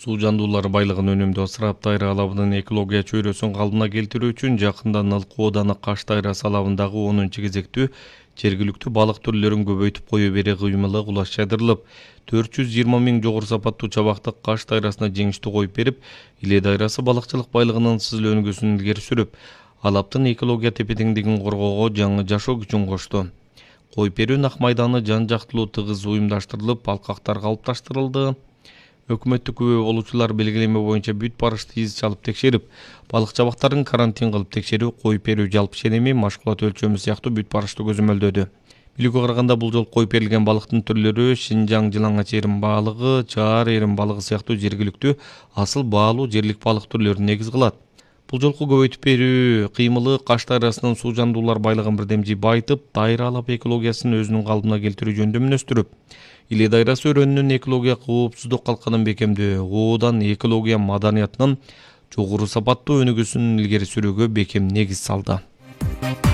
Суу жандуулар байлыгын өнүмдүү ысырап дайра алабынын экология чөйрөсүн калыбына келтирүү үчүн жакында Налкоо Ооданы Каш дайрасы алабындагы 10-кезектүү жергиликтүү балык түрлөрүн көбөйтүп кое бере кыймылы кулаш жайдырылып, 420 миң жогору сапаттуу чабакты Каш дайрасына жеңиштүү коюп берип, Иле дайрасы балыкчылык байлыгынын сызыл өнүгүүсүн илгери сүрүп, алаптын экология тепе-теңдигин коргоого жаңы жашоо күчүн кошту. Коюп берүү нак майданы жан-жактылуу тыгыз уюмдаштырылып, алкактар калыпташтырылды. Өкмөттүк күбө болуучулар белгилеме боюнча бүт барышты из чалып текшерип, балык чабактарын карантин кылып текшерүү, коюп берүү жалпы ченеми, машгулат өлчөмү сыяктуу бүт барышты көзөмөлдөөдү. Билүүгө караганда бул жолу коюп берилген балыктын түрлөрү Шинжаң жылаңач эрим балыгы, Чаар эрим балыгы сыяктуу жергиликтүү асыл баалуу жерлик балык түрлөрүн негиз кылат. Бул жолку көбөйтүп берүү кыймылы Каш дайрасынын суу жандуулар байлыгын бирдемжи байытып, дайра алап экологиясын өзүнүн калыбына келтирүү жөнүндө мүнөстүрүп, Иле дайрасы өрөөнүнүн экология коопсуздук калканын бекемдөө, оодан экология маданиятынын жогору сапаттуу өнүгүүсүн илгери сүрүүгө бекем негиз салды.